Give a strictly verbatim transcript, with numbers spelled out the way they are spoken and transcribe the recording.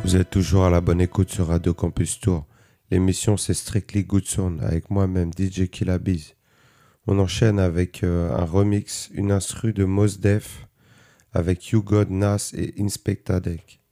Vous êtes toujours à la bonne écoute sur Radio Campus Tour. L'émission c'est Strictly Good Sound avec moi-même D J Killabiz. On enchaîne avec euh, un remix, une instru de Mos Def avec You God, Nas et Inspectah Deck.